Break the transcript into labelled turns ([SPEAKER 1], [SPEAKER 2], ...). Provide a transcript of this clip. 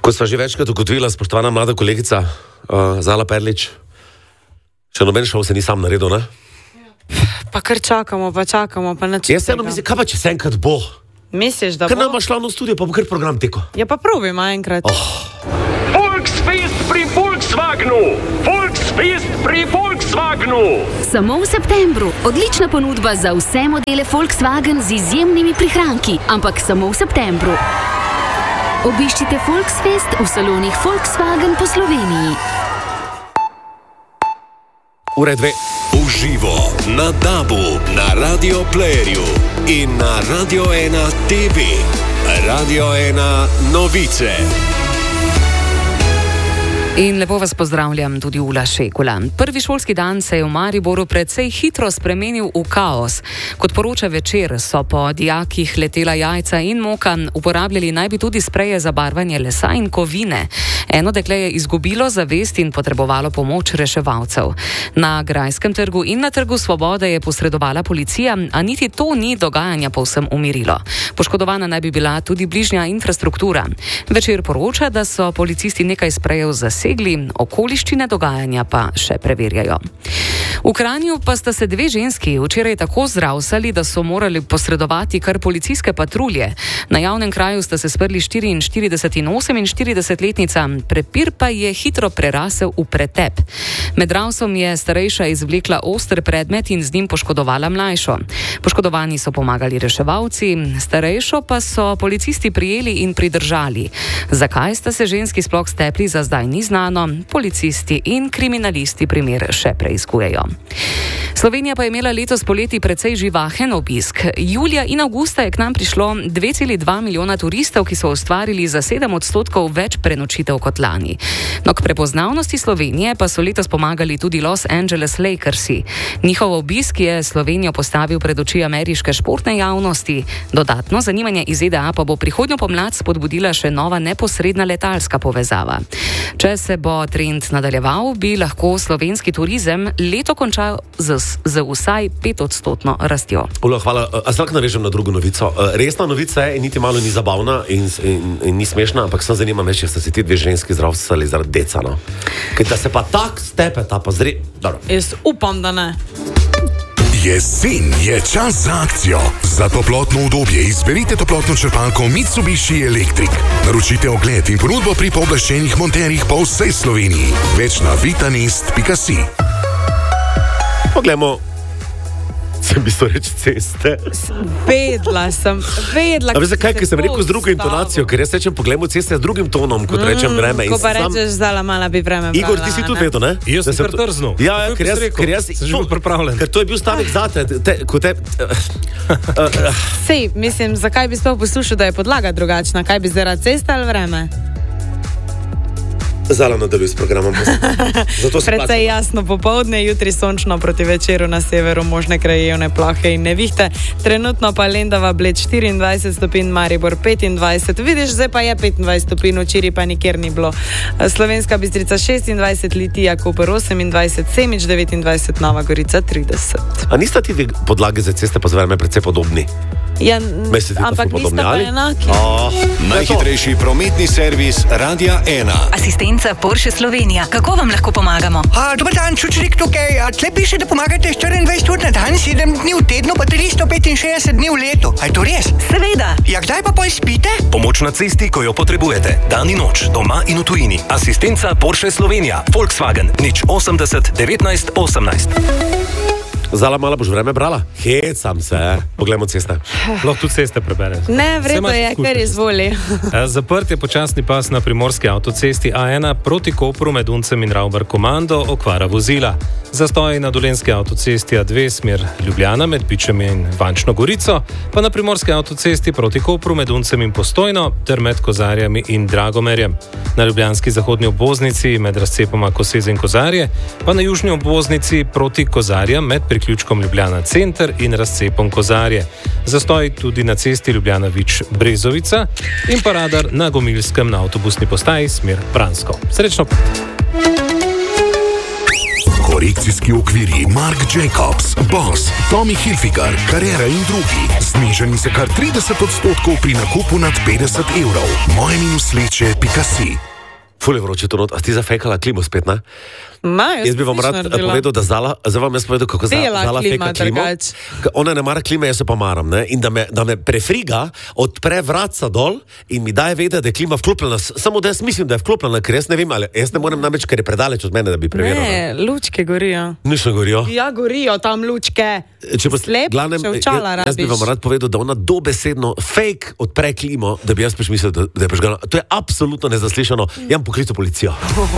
[SPEAKER 1] Kot sva že večkrat ugotovila, spoštovana mlada kolegica Zala Perlič, še noben šov se ni sam naredil, ne?
[SPEAKER 2] Pa kar čakamo, pa način.
[SPEAKER 1] Jaz se eno mislim, kaj pa če se enkrat bo?
[SPEAKER 2] Misliš, da bo?
[SPEAKER 1] Ker nam bo šla v studio, pa bo kar program teko.
[SPEAKER 2] Ja, pa probimo enkrat.
[SPEAKER 3] Volksfest pri Volkswagenu! Volksfest pri Volkswagenu!
[SPEAKER 4] Samo v septembru. Odlična ponudba za vse modele Volkswagen z izjemnimi prihranki, ampak samo v septembru. Obiščite Volksfest v salonih Volkswagen po Sloveniji.
[SPEAKER 1] Ure 2.
[SPEAKER 5] Uživo na DAB-u, na Radio Playerju in na Radio 1 TV. Radio 1 novice.
[SPEAKER 6] In lepo vas pozdravljam, tudi Ula Šekula. Prvi šolski dan se je v Mariboru precej hitro spremenil v kaos. Kot poroča Večer, so po dijakih letela jajca in moka, uporabljali naj bi tudi spreje za barvanje lesa in kovine. Eno dekle je izgubilo zavest in potrebovalo pomoč reševalcev. Na Grajskem trgu in na Trgu Svobode je posredovala policija, a niti to ni dogajanja povsem umirilo. Poškodovana naj bi bila tudi bližnja infrastruktura. Večer poroča, da so policisti nekaj sprejev zasegli, okoliščine dogajanja pa še preverjajo. V Kranju pa sta se dve ženski včeraj tako zdravsali, da so morali posredovati kar policijske patrulje. Na javnem kraju sta se sprli 44 in 48-letnica, prepir pa je hitro prerasel v pretep. Med ravsom je starejša izvlekla oster predmet in z njim poškodovala mlajšo. Poškodovani so pomagali reševalci, starejšo pa so policisti prijeli in pridržali. Zakaj sta se ženski sploh stepli, za zdaj ni znano, policisti in kriminalisti primer še preiskujejo. Slovenija pa je imela letos poleti precej živahen obisk. Julija in avgusta je k nam prišlo 2,2 milijona turistov, ki so ustvarili za 7% več prenočitev kot lani. No, k prepoznavnosti Slovenije pa so letos pomagali tudi Los Angeles Lakersi. Njihov obisk je Slovenijo postavil pred oči ameriške športne javnosti. Dodatno zanimanje iz ZDA pa bo prihodnjo pomlad spodbudila še nova neposredna letalska povezava. Če se bo trend nadaljeval, bi lahko slovenski turizem leto končal z vsaj 5% rastjo.
[SPEAKER 1] Ula, hvala. A se lahko navežem na drugo novico. Resna novica je in niti malo ni zabavna in ni smešna, ampak sem zanima me, če ste si ti dve ženski zdravstvali zaradi deca, no. Ker da se pa tak stepe, ta pa Dobro.
[SPEAKER 2] Jaz upam, da ne.
[SPEAKER 7] Jesen je čas za akcijo. Za toplotno udobje izberite toplotno črpalko Mitsubishi Electric. Naročite ogled in ponudbo pri pooblaščenih monterjih po vsej Sloveniji. Več na vitanist.si.
[SPEAKER 1] Poglejmo, sem bi reči ceste.
[SPEAKER 2] Vedla.
[SPEAKER 1] A veš zakaj, ker sem rekel z drugo intonacijo, ker jaz rečem poglejmo ceste z drugim tonom, kot rečem vreme.
[SPEAKER 2] Ko pa rečeš Zala, mala bi vreme.
[SPEAKER 1] Igor, ti si tudi vedel, ne?
[SPEAKER 8] Jaz sem kar trznil.
[SPEAKER 1] Ja, ker jaz
[SPEAKER 8] sem že bil pripravljen.
[SPEAKER 1] Ker to je bil stavek zate.
[SPEAKER 2] Sej, mislim, zakaj bi sploh poslušal, da je podlaga drugačna? Kaj bi zaradi ceste ali vreme?
[SPEAKER 1] Zala nadaljuje s programom.
[SPEAKER 2] Precej jasno popoldne, jutri sončno, proti večeru na severu možne krajevne plohe in nevihte. Trenutno pa Lendava Bled 24 stopinj, Maribor 25. Vidiš, zdaj pa je 25 stopinj, včeraj pa nikjer ni bilo. Slovenska Bistrica 26, Litija, Koper 28, Semič 29, Nova Gorica 30.
[SPEAKER 1] A nista ti podlage za ceste pa z vreme precej podobni?
[SPEAKER 2] Ja,
[SPEAKER 1] Mislite,
[SPEAKER 2] ampak nista pa enaki.
[SPEAKER 5] Najhitrejši prometni servis Radia 1.
[SPEAKER 9] Asistenca Porsche Slovenija. Kako vam lahko pomagamo?
[SPEAKER 10] Dobar dan, Čučrik tukaj. Tle piše, da pomagate 24 ur na dan, 7 dni v tednu, pa 365 dni v letu. A je to res?
[SPEAKER 9] Seveda.
[SPEAKER 10] Ja, kdaj pa spite?
[SPEAKER 11] Pomoč na cesti, ko jo potrebujete. Dan in noč, doma in v tujini. Asistenca Porsche Slovenija. Volkswagen, 080 19 18.
[SPEAKER 1] Zala, mala boš vreme brala? Hecam se, poglejmo ceste.
[SPEAKER 8] Lahko tudi ceste prebereš.
[SPEAKER 2] Ne, vredno je, ker izvoli.
[SPEAKER 8] Zaprt je počasni pas na primorski avtocesti A1 proti Kopru med Uncem in Ravbar Komando, okvara vozila. Zastoj na dolenski avtocesti A2 smer Ljubljana med Pičem in Vančno Gorico, pa na primorski avtocesti proti Kopru med Uncem in Postojno ter med Kozarjami in Dragomerjem. Na ljubljanski zahodni obvoznici med razcepoma Koseze in Kozarje, pa na južni obvoznici proti Kozarjam med priključkom Ljubljana Center in razcepom Kozarje. Zastoj tudi na cesti Ljubljana-Vič Brezovica in pa radar na Gomilskem na avtobusni postaji smer Pransko. Srečno!
[SPEAKER 7] korekcijski okvirji Marc Jacobs, Boss, Tommy Hilfiger, Carrera in drugi. Znižani se kar 30% pri nakupu nad 50 evrov. moje-sleče.si.
[SPEAKER 1] Fule vroče to not. A ti zafejkala klimo spet, ne? Jaz bi vam rad povedal, da zdaj vam jaz povedal, kako Zala feka klimo. Ona ne mara klime, jaz se pa maram, ne? In da me prefriga, odpre vratca dol in mi daje vedeti, da je klima vklopljena. Samo da jaz mislim, da je vklopljena, ker jaz ne vem, ali jaz ne morem namreč, ker je predaleč od mene, da bi preveril.
[SPEAKER 2] Ne, lučke gorijo.
[SPEAKER 1] Niso gorijo?
[SPEAKER 2] Ja, gorijo tam lučke. Slep, še včala rabiš.
[SPEAKER 1] Jaz bi vam rad povedal, da ona dobesedno fake odpre klimo, da bi jaz mislil, da je prižgana. To je absolutno nezaslišano. Jaz poklical policijo.